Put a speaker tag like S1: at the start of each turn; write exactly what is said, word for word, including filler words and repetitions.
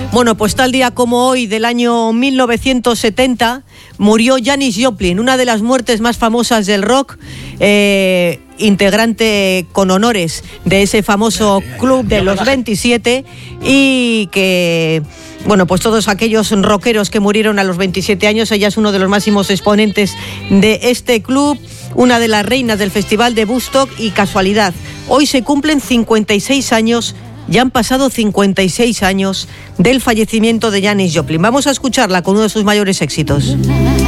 S1: Bueno, pues tal día como hoy del año mil novecientos setenta murió Janis Joplin, una de las muertes más famosas del rock, eh, integrante con honores de ese famoso club de los veintisiete, y que, bueno, pues todos aquellos rockeros que murieron a los veintisiete años, ella es uno de los máximos exponentes de este club, una de las reinas del Festival de Woodstock, y casualidad, hoy se cumplen cincuenta y seis años. Ya han pasado cincuenta y seis años del fallecimiento de Janis Joplin. Vamos a escucharla con uno de sus mayores éxitos.